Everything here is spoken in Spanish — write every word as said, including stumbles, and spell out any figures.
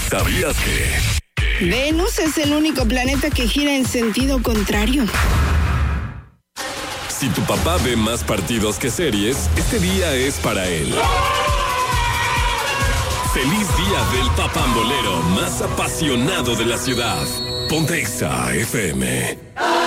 ¿Sabías que Venus es el único planeta que gira en sentido contrario? Si tu papá ve más partidos que series, este día es para él. Feliz día del papambolero más apasionado de la ciudad. Ponte Exa F M.